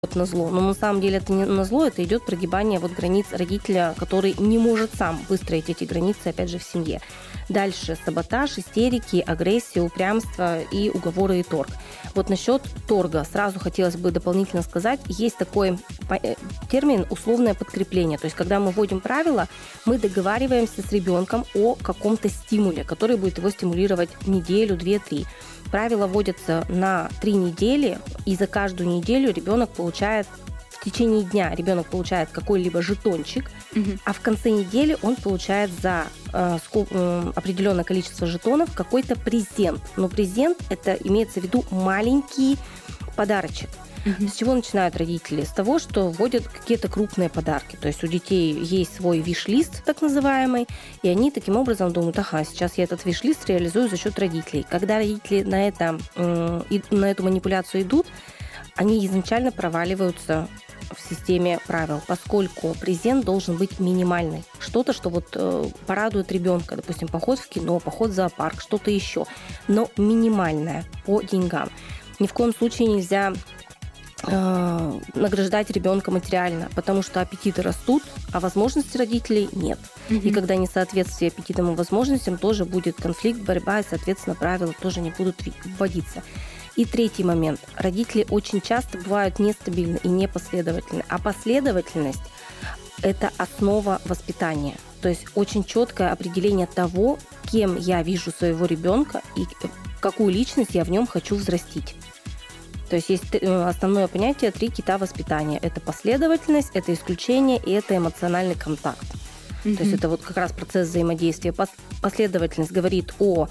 назло. Но на самом деле это не назло, это идет прогибание границ родителя, который не может сам выстроить эти границы, опять же, в семье. Дальше саботаж, истерики, агрессия, упрямство и уговоры и торг. Насчет торга сразу хотелось бы дополнительно сказать, есть такой термин условное подкрепление. То есть, когда мы вводим правила, мы договариваемся с ребенком о каком-то стимуле, который будет его стимулировать неделю, 2-3. Правила вводятся на 3 недели, и за каждую неделю в течение дня ребенок получает какой-либо жетончик, а в конце недели он получает за определенное количество жетонов какой-то презент. Но презент – это имеется в виду маленький подарочек. С чего начинают родители? С того, что вводят какие-то крупные подарки. То есть у детей есть свой виш-лист, так называемый, и они таким образом думают, сейчас я этот виш-лист реализую за счет родителей. Когда родители на эту манипуляцию идут, они изначально проваливаются в системе правил, поскольку презент должен быть минимальный. Что-то, что порадует ребенка, допустим, поход в кино, поход в зоопарк, что-то еще, но минимальное по деньгам. Ни в коем случае нельзя награждать ребенка материально, потому что аппетиты растут, а возможностей родителей нет. И когда несоответствие аппетитам и возможностям, тоже будет конфликт, борьба, и, соответственно, правила тоже не будут вводиться. И третий момент. Родители очень часто бывают нестабильны и непоследовательны. А последовательность – это основа воспитания. То есть очень четкое определение того, кем я вижу своего ребенка и какую личность я в нем хочу взрастить. То есть есть основное понятие 3 кита воспитания. Это последовательность, это исключение и это эмоциональный контакт. То есть это как раз процесс взаимодействия. Последовательность говорит о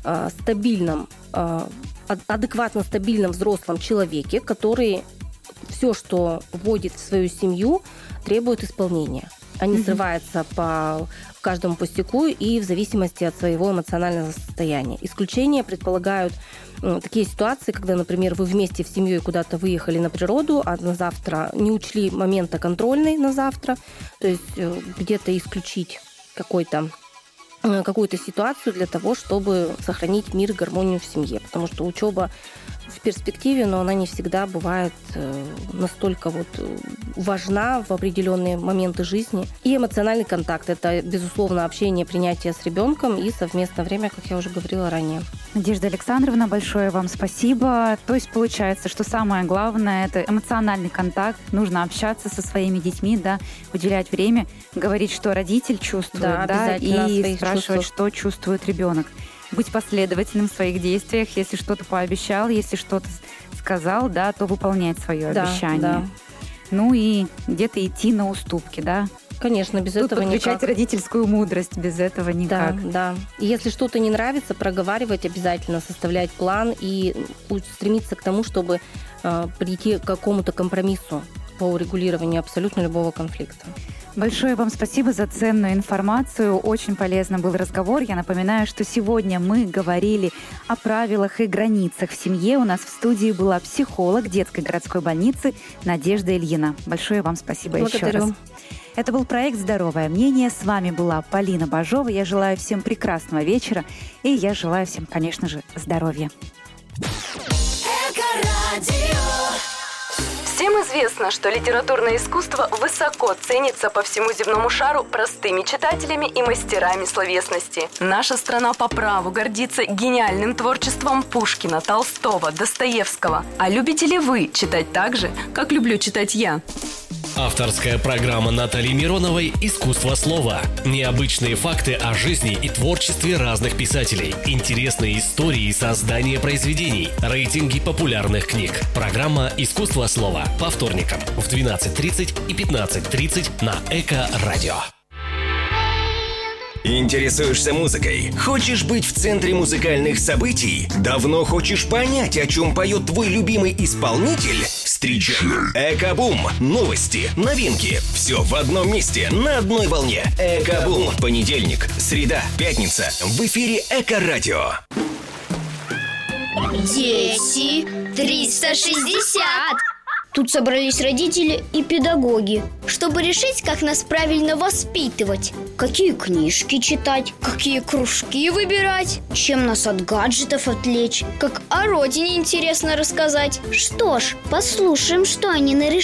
адекватно стабильном взрослом человеке, который все, что вводит в свою семью, требует исполнения, а не срывается по каждому пустяку и в зависимости от своего эмоционального состояния. Исключения предполагают такие ситуации, когда, например, вы вместе в семьей куда-то выехали на природу, а на завтра не учли момента контрольной на завтра, то есть где-то исключить какую-то ситуацию для того, чтобы сохранить мир и гармонию в семье. Потому что учеба в перспективе, но она не всегда бывает настолько важна в определенные моменты жизни. И эмоциональный контакт – это, безусловно, общение, принятие с ребенком и совместное время, как я уже говорила ранее. Надежда Александровна, большое вам спасибо. То есть получается, что самое главное – это эмоциональный контакт. Нужно общаться со своими детьми, уделять время, говорить, что родитель чувствует, и спрашивать, что чувствует ребенок. Быть последовательным в своих действиях. Если что-то пообещал, если что-то сказал, то выполнять свое обещание. Да. И где-то идти на уступки, Конечно, без этого никак. Подключать родительскую мудрость, без этого никак. Да. И если что-то не нравится, проговаривать обязательно, составлять план и стремиться к тому, чтобы прийти к какому-то компромиссу по урегулированию абсолютно любого конфликта. Большое вам спасибо за ценную информацию. Очень полезный был разговор. Я напоминаю, что сегодня мы говорили о правилах и границах в семье. У нас в студии была психолог детской городской больницы Надежда Ильина. Большое вам спасибо еще раз. Это был проект «Здоровое мнение». С вами была Полина Бажова. Я желаю всем прекрасного вечера. И я желаю всем, конечно же, здоровья. Всем известно, что литературное искусство высоко ценится по всему земному шару простыми читателями и мастерами словесности. Наша страна по праву гордится гениальным творчеством Пушкина, Толстого, Достоевского. А любите ли вы читать так же, как люблю читать я? Авторская программа Натальи Мироновой «Искусство слова». Необычные факты о жизни и творчестве разных писателей. Интересные истории создания произведений. Рейтинги популярных книг. Программа «Искусство слова» по вторникам в 12:30 и 15:30 на Эко-радио. Интересуешься музыкой? Хочешь быть в центре музыкальных событий? Давно хочешь понять, о чем поет твой любимый исполнитель? Встречай Экобум. Новости, новинки. Все в одном месте, на одной волне. Экобум. Понедельник, среда, пятница. В эфире Эко-радио. Дети 360. Тут собрались родители и педагоги, чтобы решить, как нас правильно воспитывать. Какие книжки читать, какие кружки выбирать, чем нас от гаджетов отвлечь, как о родине интересно рассказать. Что ж, послушаем, что они нарешили.